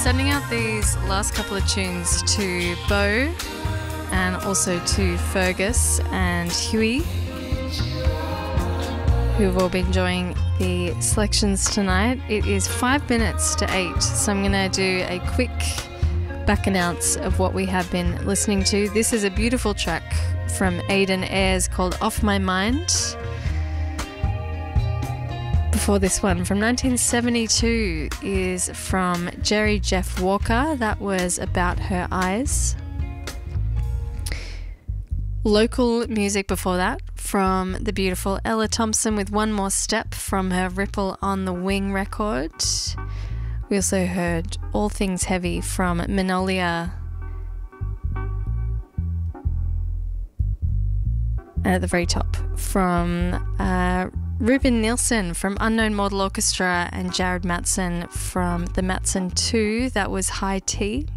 Sending out these last couple of tunes to Bo and also to Fergus and Huey, who have all been enjoying the selections tonight. It is 5 minutes to 8, so I'm going to do a quick back announce of what we have been listening to. This is a beautiful track from Aidan Ayres called Off My Mind. Before this one from 1972 is from Jerry Jeff Walker. That was About Her Eyes. Local music before that from the beautiful Ella Thompson with One More Step from her Ripple on the Wing record. We also heard All Things Heavy from Manolia. And at the very top from Ruben Nielsen from Unknown Model Orchestra and Jared Matson from the Matson 2. That was High Tea.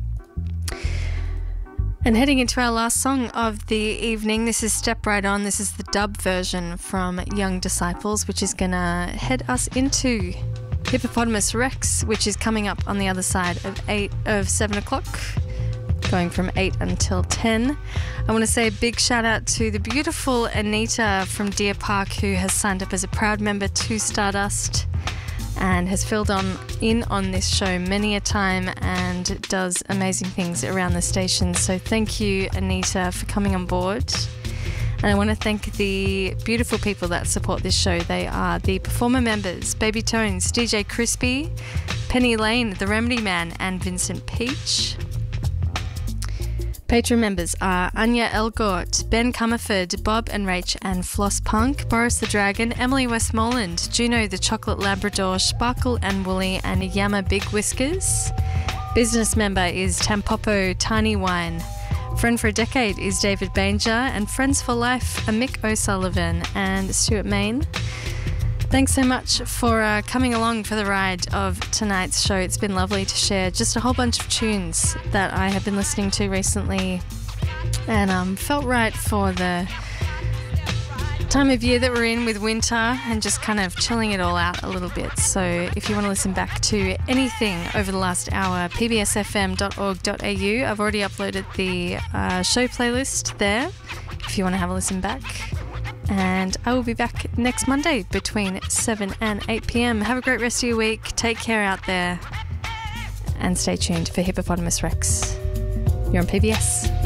And heading into our last song of the evening, this is Step Right On. This is the dub version from Young Disciples, which is going to head us into Hippopotamus Rex, which is coming up on the other side of 7 o'clock, going from 8 until 10. I want to say a big shout out to the beautiful Anita from Deer Park, who has signed up as a proud member to Stardust and has filled in on this show many a time and does amazing things around the station. So thank you, Anita, for coming on board. And I want to thank the beautiful people that support this show. They are the performer members, Baby Tones, DJ Crispy, Penny Lane, The Remedy Man, and Vincent Peach. Patron members are Anya Elgort, Ben Comerford, Bob and Rach and Floss Punk, Boris the Dragon, Emily Westmoreland, Juno the Chocolate Labrador, Sparkle and Woolly, and Yama Big Whiskers. Business member is Tampopo Tiny Wine. Friend for a Decade is David Banger, and Friends for Life are Mick O'Sullivan and Stuart Main. Thanks so much for coming along for the ride of tonight's show. It's been lovely to share just a whole bunch of tunes that I have been listening to recently and felt right for the time of year that we're in with winter and just kind of chilling it all out a little bit. So if you want to listen back to anything over the last hour, pbsfm.org.au. I've already uploaded the show playlist there if you want to have a listen back. And I will be back next Monday between 7 and 8 p.m. Have a great rest of your week. Take care out there. And stay tuned for Hippopotamus Rex. You're on PBS.